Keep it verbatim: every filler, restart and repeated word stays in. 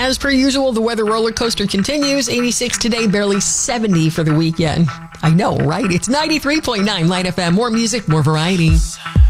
as per usual, the weather roller coaster continues. eighty-six today, barely seventy for the weekend. I know, right? It's ninety-three point nine Light F M. More music, more variety.